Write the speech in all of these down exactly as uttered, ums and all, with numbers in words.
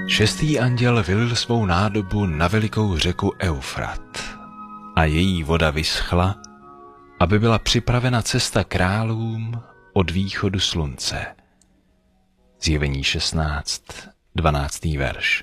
Šestý anděl vylil svou nádobu na velikou řeku Eufrat a její voda vyschla, aby byla připravena cesta králům od východu slunce. Zjevení šestnáct, dvanáctý verš.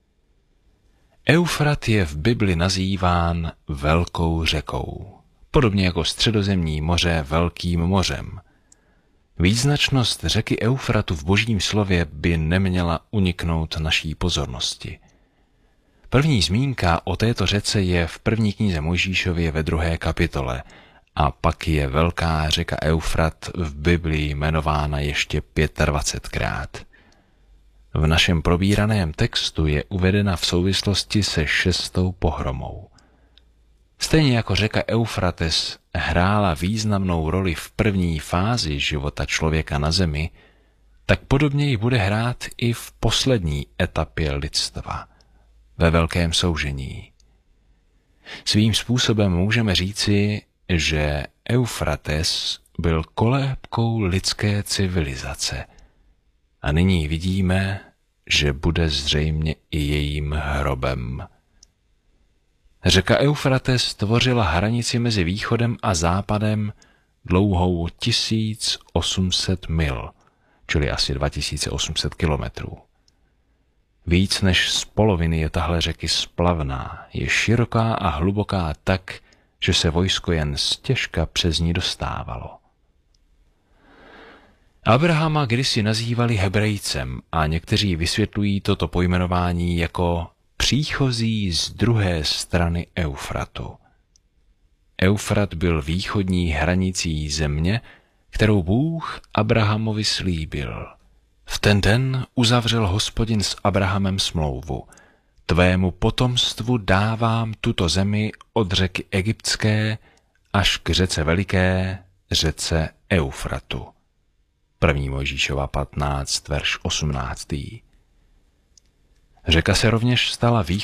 Eufrat je v Bibli nazýván velkou řekou, podobně jako Středozemní moře velkým mořem. Význačnost řeky Eufratu v Božím slově by neměla uniknout naší pozornosti. První zmínka o této řece je v první knize Mojžíšově ve druhé kapitole a pak je velká řeka Eufrat v Biblii jmenována ještě dvacetpětkrát. V našem probíraném textu je uvedena v souvislosti se šestou pohromou. Stejně jako řeka Eufrates hrála významnou roli v první fázi života člověka na zemi, tak podobně ji bude hrát i v poslední etapě lidstva, ve velkém soužení. Svým způsobem můžeme říci, že Eufrates byl kolébkou lidské civilizace a nyní vidíme, že bude zřejmě i jejím hrobem. Řeka Eufrates tvořila hranici mezi východem a západem dlouhou tisíc osm set mil, čili asi dva tisíce osm set kilometrů. Víc než z poloviny je tahle řeky splavná, je široká a hluboká tak, že se vojsko jen stěžka přes ní dostávalo. Abrahama kdysi nazývali Hebrejcem a někteří vysvětlují toto pojmenování jako příchozí z druhé strany Eufratu. Eufrat byl východní hranicí země, kterou Bůh Abrahamovi slíbil. V ten den uzavřel Hospodin s Abrahamem smlouvu. Tvému potomstvu dávám tuto zemi od řeky Egyptské až k řece veliké, řece Eufratu. První Mojžíšova patnáct, verš osmnáctý. Řeka se rovněž stala východní